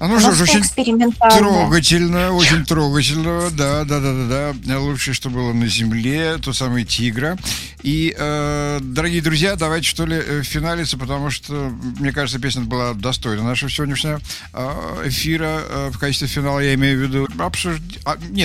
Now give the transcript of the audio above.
А ну что ж, очень экспериментальная. очень трогательно, да. Лучшее, что было на земле, то самое «Тигра». И, дорогие друзья, давайте, что ли, финалиться, потому что, мне кажется, песня была достойна нашего сегодняшнего эфира. В качестве финала я имею в виду